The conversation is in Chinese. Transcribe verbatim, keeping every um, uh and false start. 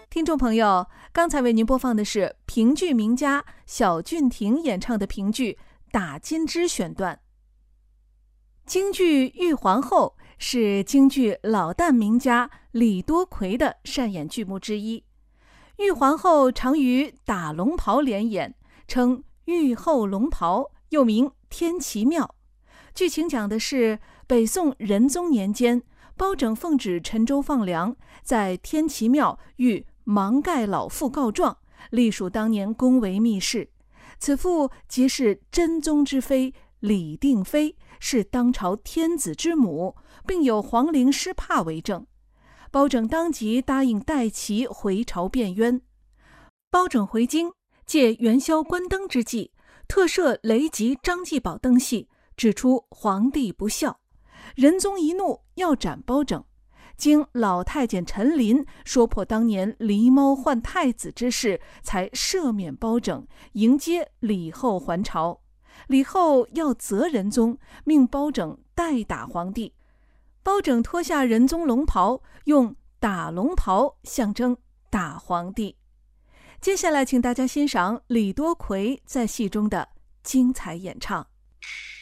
听众朋友，刚才为您播放的是评剧名家小俊廷演唱的评剧《打金枝》选段。京剧《玉皇后》是京剧老旦名家李多奎的擅演剧目之一。玉皇后常与打龙袍联演，称玉后龙袍，又名天齐庙。剧情讲的是北宋仁宗年间，包拯奉旨陈州放粮，在天齐庙遇芒盖老妇告状，隶属当年宫闱秘事。此妇即是真宗之妃李定妃，是当朝天子之母，并有皇陵失帕为证。包拯当即答应带其回朝辩冤。包拯回京，借元宵关灯之际，特设雷吉、张继宝登戏，指出皇帝不孝。仁宗一怒，要斩包拯。经老太监陈琳说破当年狸猫换太子之事，才赦免包拯，迎接李后还朝。李后要责仁宗，命包拯代打皇帝。包拯脱下仁宗龙袍，用打龙袍象征打皇帝。接下来请大家欣赏李多奎在戏中的精彩演唱。